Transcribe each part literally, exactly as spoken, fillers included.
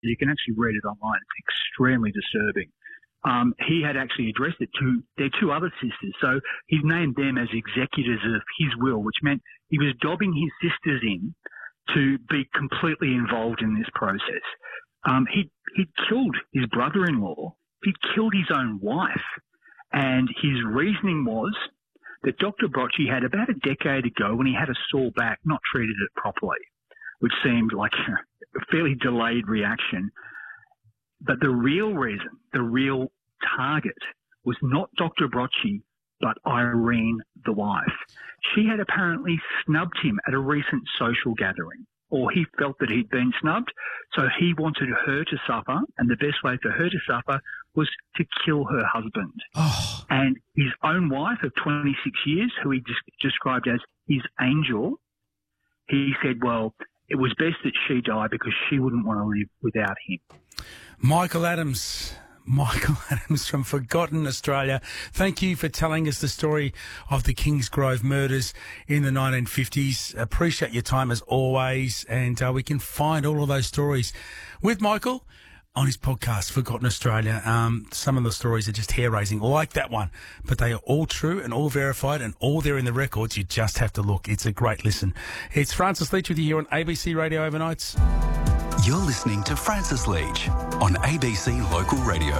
You can actually read it online. It's extremely disturbing. Um, he had actually addressed it to their two other sisters. So he's named them as executors of his will, which meant he was dobbing his sisters in to be completely involved in this process. Um, he he killed his brother-in-law. He killed his own wife. And his reasoning was that Doctor Brocci had about a decade ago, when he had a sore back, not treated it properly, which seemed like a fairly delayed reaction. But the real reason, the real target, was not Doctor Brocci, but Irene, the wife. She had apparently snubbed him at a recent social gathering, or he felt that he'd been snubbed, so he wanted her to suffer, and the best way for her to suffer was to kill her husband. Oh. And his own wife of twenty-six years, who he des- described as his angel, he said, well, it was best that she die because she wouldn't want to live without him. Michael Adams. Michael Adams from Forgotten Australia. Thank you for telling us the story of the Kingsgrove murders in the nineteen fifties. Appreciate your time as always, and uh, we can find all of those stories with Michael on his podcast, Forgotten Australia. Um, some of the stories are just hair-raising, like that one, but they are all true and all verified and all there in the records. You just have to look. It's a great listen. It's Francis Leach with you here on A B C Radio Overnights. You're listening to Francis Leach on A B C Local Radio.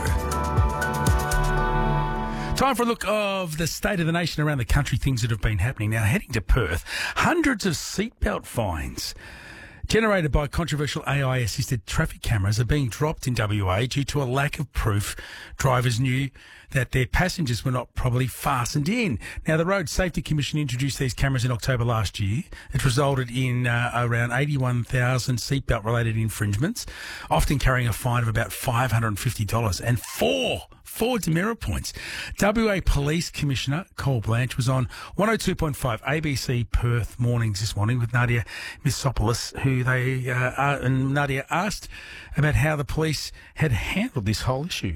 Time for a look of the state of the nation around the country, things that have been happening. Now, heading to Perth, hundreds of seatbelt fines generated by controversial A I-assisted traffic cameras are being dropped in W A due to a lack of proof drivers knew that their passengers were not properly fastened in. Now, the Road Safety Commission introduced these cameras in October last year. It resulted in uh, around eighty-one thousand seatbelt-related infringements, often carrying a fine of about five hundred fifty dollars and four Four demerit points. W A Police Commissioner Cole Blanche was on one oh two point five A B C Perth Mornings this morning with Nadia Missopoulos, who they uh, uh, and Nadia asked about how the police had handled this whole issue.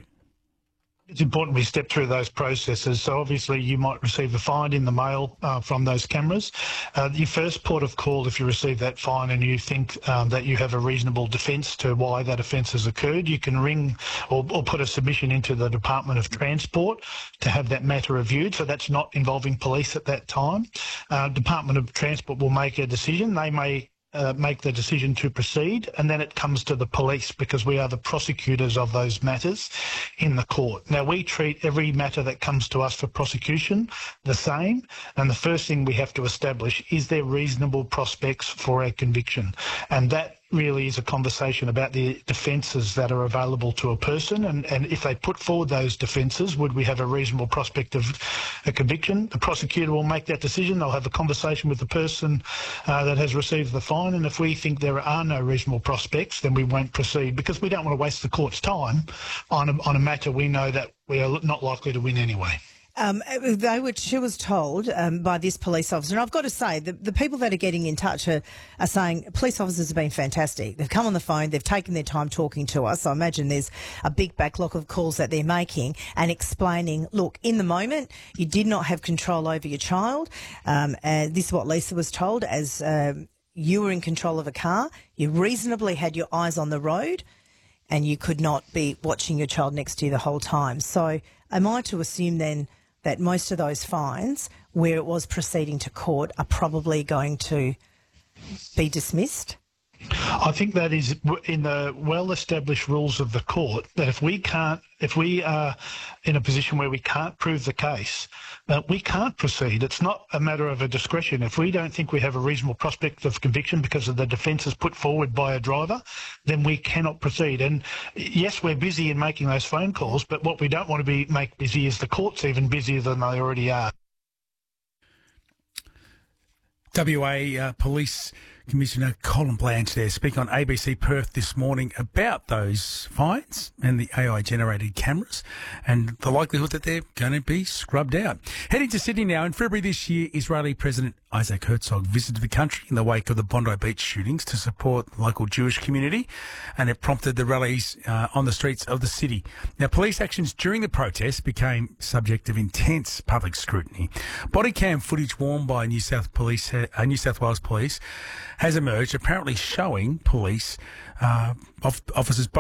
It's important we step through those processes. So obviously you might receive a fine in the mail uh, from those cameras. Uh, your first port of call, if you receive that fine and you think um, that you have a reasonable defence to why that offence has occurred, you can ring or, or put a submission into the Department of Transport to have that matter reviewed. So that's not involving police at that time. Uh, Department of Transport will make a decision. They may Uh, make the decision to proceed, and then it comes to the police because we are the prosecutors of those matters in the court. Now, we treat every matter that comes to us for prosecution the same, and the first thing we have to establish is there reasonable prospects for a conviction, and that really is a conversation about the defences that are available to a person, and, and if they put forward those defences, would we have a reasonable prospect of a conviction? The prosecutor will make that decision. They'll have a conversation with the person uh, that has received the fine, and if we think there are no reasonable prospects, then we won't proceed because we don't want to waste the court's time on a, on a matter we know that we are not likely to win anyway. Um, they were, she was told um, by this police officer, and I've got to say, the, the people that are getting in touch are, are saying police officers have been fantastic. They've come on the phone, they've taken their time talking to us. I imagine there's a big backlog of calls that they're making and explaining, look, in the moment, you did not have control over your child. Um, and this is what Lisa was told, as um, you were in control of a car, you reasonably had your eyes on the road, and you could not be watching your child next to you the whole time. So am I to assume then that most of those fines, where it was proceeding to court, are probably going to be dismissed? I think that is in the well-established rules of the court, that if we can't, if we are in a position where we can't prove the case, uh, we can't proceed. It's not a matter of a discretion. If we don't think we have a reasonable prospect of conviction because of the defences put forward by a driver, then we cannot proceed. And yes, we're busy in making those phone calls, but what we don't want to be make busy is the courts even busier than they already are. W A uh, Police Commissioner Colin Blanche there speaking on A B C Perth this morning about those fines and the A I-generated cameras and the likelihood that they're going to be scrubbed out. Heading to Sydney now, in February this year, Israeli President Isaac Herzog visited the country in the wake of the Bondi Beach shootings to support the local Jewish community, and it prompted the rallies uh, on the streets of the city. Now, police actions during the protests became subject of intense public scrutiny. Body cam footage worn by New South Police, uh, New South Wales Police has emerged, apparently showing police uh, officers